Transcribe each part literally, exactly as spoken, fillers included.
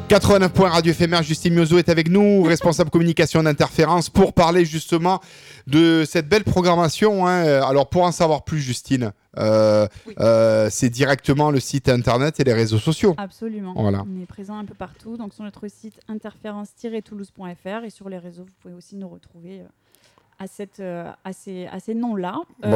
quatre-vingt-neuf points Radio Éphémère, Justine Miozo est avec nous, responsable communication d'Interférence, pour parler justement de cette belle programmation. Hein. Alors pour en savoir plus, Justine, euh, oui. euh, c'est directement le site internet et les réseaux sociaux. Absolument, voilà. On est présent un peu partout, donc sur notre site interférence tiret toulouse point f r et sur les réseaux, vous pouvez aussi nous retrouver à, cette, à, ces, à ces noms-là. Bon.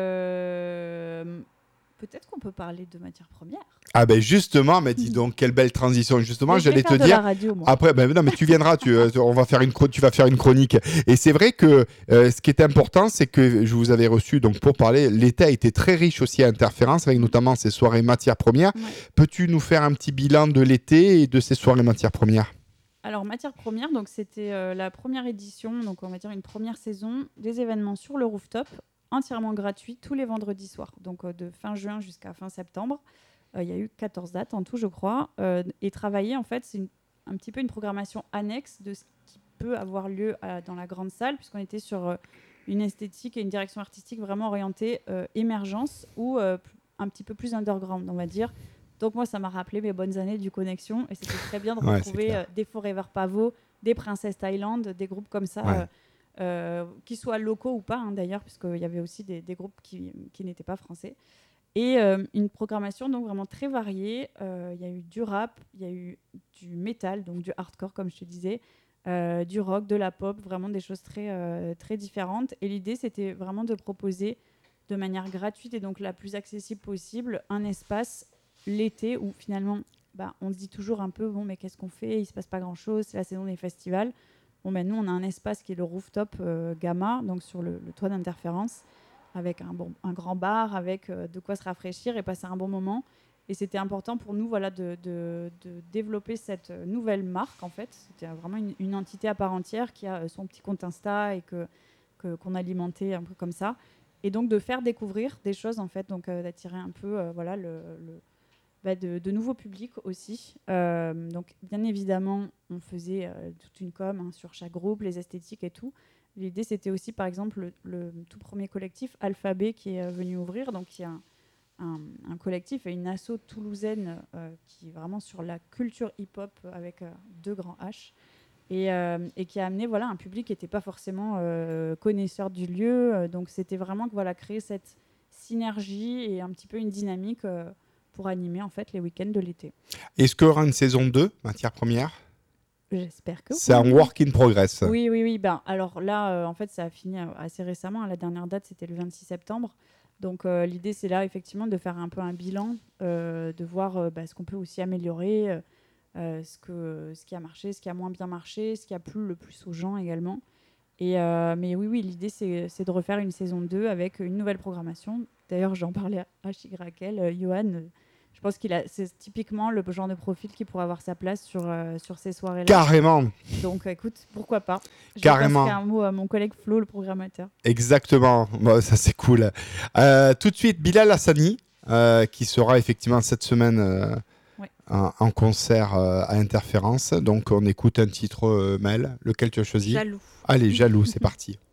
Euh, peut-être qu'on peut parler de matières premières. Ah ben justement, mais dis donc quelle belle transition. Justement, mais j'allais je vais te faire dire. De la radio, moi. Après, ben non, mais tu viendras. tu, on va faire une, tu vas faire une chronique. Et c'est vrai que euh, ce qui est important, c'est que je vous avais reçu donc pour parler. L'été a été très riche aussi à Interférence, avec notamment ces soirées matières premières. Ouais. Peux-tu nous faire un petit bilan de l'été et de ces soirées matières premières? Alors matières premières, donc c'était euh, la première édition, donc on va dire une première saison des événements sur le rooftop, entièrement gratuits tous les vendredis soirs, donc euh, de fin juin jusqu'à fin septembre. Il euh, y a eu quatorze dates en tout, je crois. Euh, et travailler, en fait, c'est une, un petit peu une programmation annexe de ce qui peut avoir lieu à, dans la grande salle, puisqu'on était sur euh, une esthétique et une direction artistique vraiment orientée euh, émergence ou euh, un petit peu plus underground, on va dire. Donc moi, ça m'a rappelé mes bonnes années du Connexion. Et c'était très bien de ouais, retrouver euh, des Forever Pavot, des Princess Thailand, des groupes comme ça, ouais. euh, euh, qui soient locaux ou pas, hein, d'ailleurs, puisqu'il y avait aussi des, des groupes qui, qui n'étaient pas français. Et euh, une programmation donc vraiment très variée. Il euh, y a eu du rap, il y a eu du métal, donc du hardcore comme je te disais, euh, du rock, de la pop, vraiment des choses très, euh, très différentes. Et l'idée, c'était vraiment de proposer de manière gratuite et donc la plus accessible possible un espace l'été où finalement, bah, on se dit toujours un peu, bon mais qu'est-ce qu'on fait? Il ne se passe pas grand-chose, c'est la saison des festivals. Bon, ben, nous, on a un espace qui est le rooftop euh, Gamma, donc sur le, le toit d'Interférence, avec un, bon, un grand bar, avec euh, de quoi se rafraîchir et passer un bon moment. Et c'était important pour nous voilà, de, de, de développer cette nouvelle marque, en fait. C'était vraiment une, une entité à part entière qui a son petit compte Insta et que, que, qu'on alimentait un peu comme ça. Et donc de faire découvrir des choses, en fait, donc euh, d'attirer un peu euh, voilà, le, le, bah, de, de nouveaux publics aussi. Euh, donc bien évidemment, on faisait euh, toute une com hein, sur chaque groupe, les esthétiques et tout. L'idée, c'était aussi, par exemple, le, le tout premier collectif, Alphabet, qui est euh, venu ouvrir. Donc, il y a un, un, un collectif et une asso toulousaine euh, qui est vraiment sur la culture hip-hop avec euh, deux grands H. Et, euh, et qui a amené voilà, un public qui n'était pas forcément euh, connaisseur du lieu. Donc, c'était vraiment voilà, créer cette synergie et un petit peu une dynamique euh, pour animer, en fait, les week-ends de l'été. Est-ce qu'il y aura une saison deux, matière première ? J'espère que c'est oui. un work in progress. Oui, oui, oui. Ben, alors là, euh, en fait, ça a fini assez récemment. La dernière date, c'était le vingt-six septembre. Donc, euh, l'idée, c'est là, effectivement, de faire un peu un bilan, euh, de voir euh, bah, ce qu'on peut aussi améliorer, euh, ce, que, ce qui a marché, ce qui a moins bien marché, ce qui a plu le plus aux gens également. Et, euh, mais oui, oui, l'idée, c'est, c'est de refaire une saison deux avec une nouvelle programmation. D'ailleurs, j'en parlais à Chigrakel, euh, Johan. Euh, Je pense qu'il a, c'est typiquement le genre de profil qui pourrait avoir sa place sur, euh, sur ces soirées-là. Carrément. Donc, écoute, pourquoi pas. Je Carrément. passerai un mot à mon collègue Flo, le programmateur. Exactement. Bon, ça, c'est cool. Euh, tout de suite, Bilal Hassani, euh, qui sera effectivement cette semaine euh, ouais. en, en concert euh, à Interférence. Donc, on écoute un titre, euh, Mel. Lequel tu as choisi ? Jaloux. Allez, Jaloux, c'est parti.